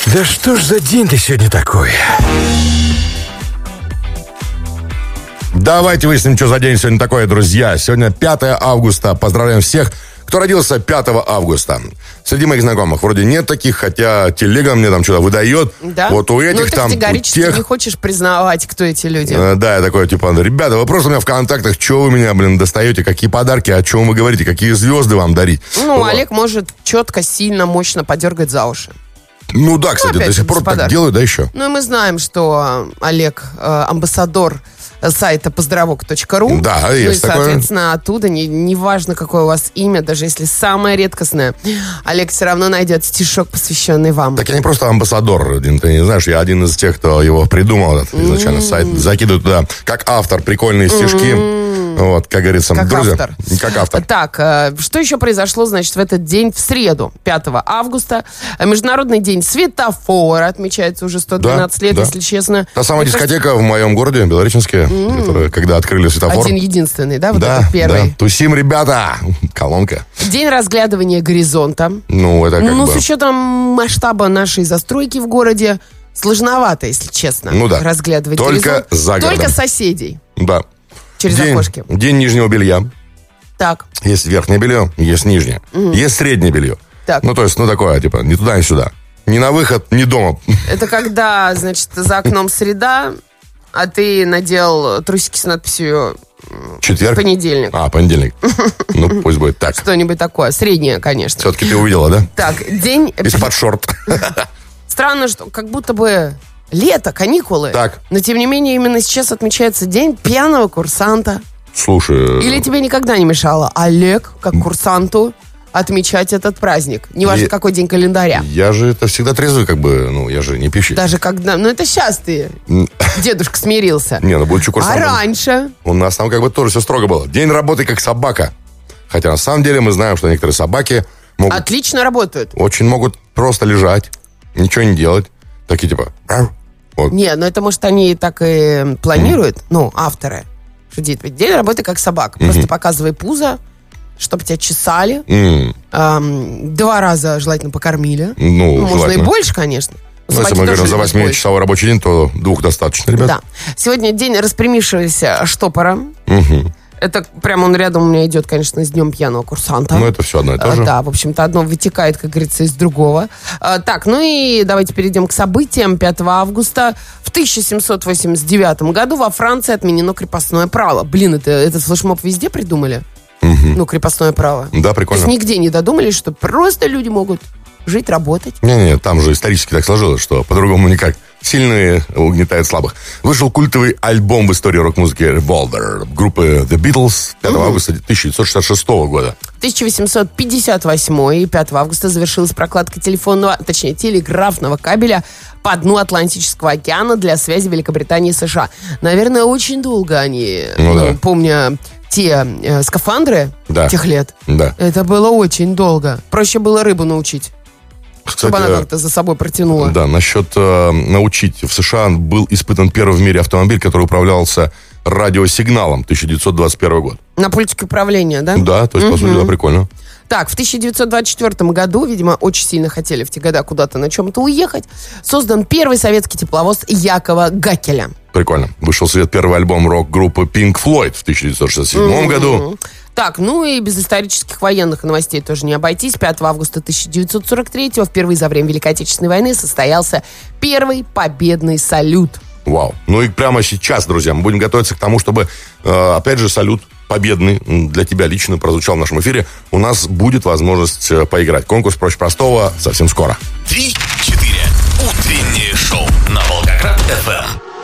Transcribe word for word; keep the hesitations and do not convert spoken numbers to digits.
Да что ж за день ты сегодня такой? Давайте выясним, что за день сегодня такое, друзья. Сегодня пятое августа. Поздравляем всех, кто родился пятого августа. Среди моих знакомых вроде нет таких, хотя телега мне там что-то выдает. Да? Вот у этих ну, ты там, категорически у тех... не хочешь признавать, кто эти люди. Э, да, я такой, типа, ребята, вы просто у меня в контактах, что вы меня, блин, достаете, какие подарки, о чем вы говорите, какие звезды вам дарить. Ну, вот. Олег может четко, сильно, мощно подергать за уши. Ну да, кстати, ну, до сих пор так делают, да, еще? Ну и мы знаем, что Олег э, амбассадор сайта поздоровок точка ру. Да, ну, есть и, такое. соответственно, оттуда, не, не важно, какое у вас имя, даже если самое редкостное, Олег все равно найдет стишок, посвященный вам. Так я не просто амбассадор, ты не знаешь, я один из тех, кто его придумал, этот изначально mm-hmm. сайт, закидываю туда, как автор, прикольные стишки. Mm-hmm. Вот, как говорится, как друзья. Автор. Как автор. Так, что еще произошло, значит, в этот день, в среду, пятого августа, Международный день светофора, отмечается уже сто двенадцать да, лет, да. если честно. Та самая Мне дискотека кажется... в моем городе, Белореченске, mm-hmm. которая, когда открыли светофор. Один единственный, да, вот да, этот первый? Да, тусим, ребята, колонка. День разглядывания горизонта. Ну, это как ну, бы... с учетом масштаба нашей застройки в городе, сложновато, если честно, ну, да. разглядывать Только горизонт. за городом. Только соседей. Да. Через день, окошки. День нижнего белья. Так. Есть верхнее белье, есть нижнее. Mm. Есть среднее белье. Так. Ну, то есть, ну, такое, типа, ни туда, ни сюда. Ни на выход, ни дома. Это когда, значит, за окном среда, а ты надел трусики с надписью Четверг? Понедельник. А, понедельник. Ну, пусть будет так. Что-нибудь такое. Среднее, конечно. Все-таки ты увидела, да? Так, день... Из-под шорт. Странно, что как будто бы... Лето, каникулы. Так. Но, тем не менее, именно сейчас отмечается день пьяного курсанта. Слушай... Или тебе никогда не мешало, Олег, как курсанту, отмечать этот праздник? Неважно, я... какой день календаря. Я же это всегда трезвый, как бы, ну, я же не пьющий. Даже когда... Ну, это сейчас ты, дедушка, смирился. Не, ну, будучи курсантом... А раньше? У нас там как бы тоже все строго было. День работы как собака. Хотя, на самом деле, мы знаем, что некоторые собаки могут... Отлично работают. Очень могут просто лежать, ничего не делать. Такие, типа... Вот. Не, ну это, может, они так и планируют, mm. ну, авторы. Что день работы как собака. Mm-hmm. Просто показывай пузо, чтобы тебя чесали. Mm. Эм, два раза желательно покормили. Ну, ну можно и больше, конечно. Ну, если мы говорим за восьмичасовой рабочий день, то двух достаточно, ребят. Да. Сегодня день распрямившегося штопора. Mm-hmm. Это прямо он рядом у меня идет, конечно, с днем пьяного курсанта. Ну, это все одно и то же. Да, в общем-то, одно вытекает, как говорится, из другого. А, так, ну и давайте перейдем к событиям. пятого августа в тысяча семьсот восемьдесят девятом году во Франции отменено крепостное право. Блин, это, этот флешмоб везде придумали? Угу. Ну, крепостное право. Да, прикольно. То есть нигде не додумались, что просто люди могут жить, работать. Не-не, там же исторически так сложилось, что по-другому никак. Сильные угнетают слабых. Вышел культовый альбом в истории рок-музыки Revolver группы The Beatles пятого августа тысяча девятьсот шестьдесят шестого года. тысяча восемьсот пятьдесят восьмой, пятого августа завершилась прокладка телефонного, точнее, телеграфного кабеля по дну Атлантического океана для связи Великобритании и США. Наверное, очень долго они, ну, ну, да. помня те э, скафандры да. тех лет, да. это было очень долго. Проще было рыбу научить. Кстати, чтобы она как-то за собой протянула. Да, насчет э, научить. В США был испытан первый в мире автомобиль, который управлялся радиосигналом, тысяча девятьсот двадцать первый год. На пультике управления, да? Да, то есть, угу. по сути, да, прикольно. Так, в тысяча девятьсот двадцать четвёртом году, видимо, очень сильно хотели в те года куда-то на чем-то уехать, создан первый советский тепловоз Якова Гакеля. Прикольно. Вышел в свет первый альбом рок-группы Pink Floyd в тысяча девятьсот шестьдесят седьмом mm-hmm. году. Так, ну и без исторических военных новостей тоже не обойтись. пятого августа тысяча девятьсот сорок третьего впервые за время Великой Отечественной войны состоялся первый победный салют. Вау. Ну и прямо сейчас, друзья, мы будем готовиться к тому, чтобы, э, опять же, салют победный для тебя лично прозвучал в нашем эфире. У нас будет возможность поиграть. Конкурс проще простого совсем скоро. Три-четыре. Утреннее шоу на Волгоград эф эм.